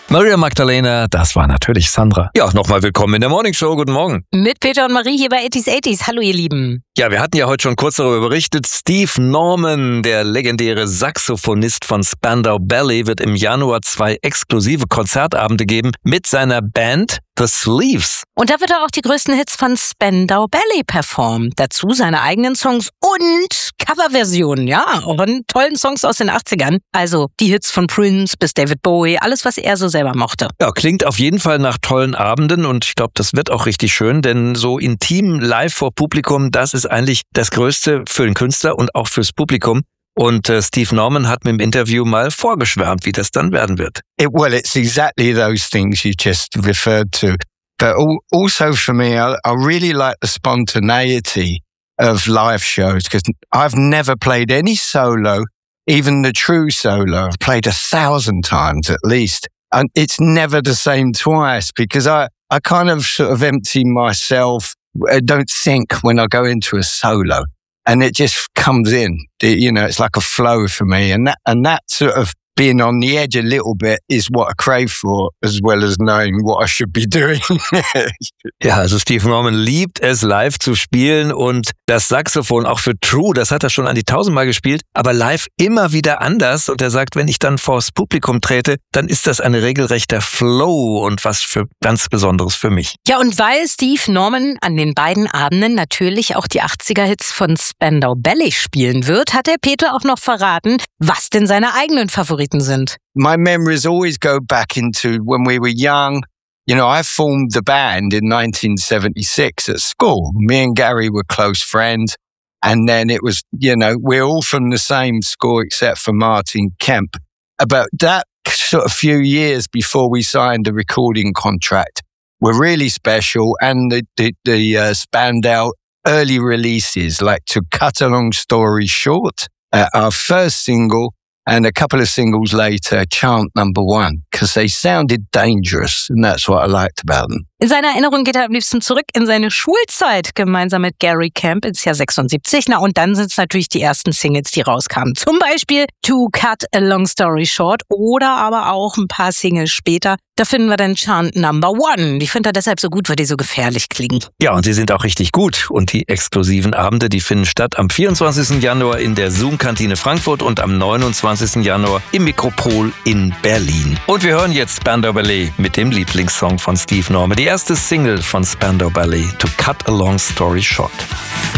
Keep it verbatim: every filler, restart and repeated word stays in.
Maria Magdalena, das war natürlich Sandra. Ja, nochmal willkommen in der Morning Show. Guten Morgen. Mit Peter und Marie hier bei achtzig achtzig. Hallo ihr Lieben. Ja, wir hatten ja heute schon kurz darüber berichtet. Steve Norman, der legendäre Saxophonist von Spandau Ballet, wird im Januar zwei exklusive Konzertabende geben mit seiner Band The Sleeves. Und da wird er auch die größten Hits von Spandau Ballet performen. Dazu seine eigenen Songs und Coverversionen, ja, von tollen Songs aus den achtzigern. Also die Hits von Prince bis David Bowie, alles was er so selber mochte. Ja, klingt auf jeden Fall nach tollen Abenden und ich glaube, das wird auch richtig schön, denn so intim live vor Publikum, das ist eigentlich das Größte für den Künstler und auch fürs Publikum. Und äh, Steve Norman hat mir im Interview mal vorgeschwärmt, wie das dann werden wird. It, well, it's exactly those things you just referred to. But also for me, I, I really like the spontaneity of live shows because I've never played any solo, even the true solo. I've played a thousand times at least. And it's never the same twice because I, I kind of sort of empty myself. I don't think when I go into a solo. And it just comes in, you know, it's like a flow for me. And that, and that sort of being on the edge a little bit is what I crave for, as well as knowing what I should be doing. Ja, also Steve Norman liebt es, live zu spielen und das Saxophon auch für True, das hat er schon an die tausendmal gespielt, aber live immer wieder anders. Und er sagt, wenn ich dann vors Publikum trete, dann ist das ein regelrechter Flow und was für ganz Besonderes für mich. Ja, und weil Steve Norman an den beiden Abenden natürlich auch die achtziger-Hits von Spandau Ballet spielen wird, hat der Peter auch noch verraten, was denn seine eigenen Favoriten sind. My memories always go back into when we were young. You know, I formed the band in nineteen seventy-six at school. Me and Gary were close friends. And then it was, you know, we're all from the same school except for Martin Kemp. About that sort of few years before we signed a recording contract were really special. And the, the, the uh, Spandau early releases, like to cut a long story short, uh, our first single and a couple of singles later, Chant Number One, because they sounded dangerous, and that's what I liked about them. In seiner Erinnerung geht er am liebsten zurück in seine Schulzeit, gemeinsam mit Gary Camp ins Jahr sechsundsiebzig. Na, und dann sind es natürlich die ersten Singles, die rauskamen. Zum Beispiel To Cut a Long Story Short oder aber auch ein paar Singles später. Da finden wir dann Chant Number One. Ich finde er deshalb so gut, weil die so gefährlich klingen. Ja, und sie sind auch richtig gut. Und die exklusiven Abende, die finden statt am vierundzwanzigsten Januar in der Zoom-Kantine Frankfurt und am neunundzwanzigsten Januar im Mikropol in Berlin. Und wir hören jetzt Spandau Ballet mit dem Lieblingssong von Steve Norman. Die erste Single von Spandau Ballet, To Cut a Long Story Short.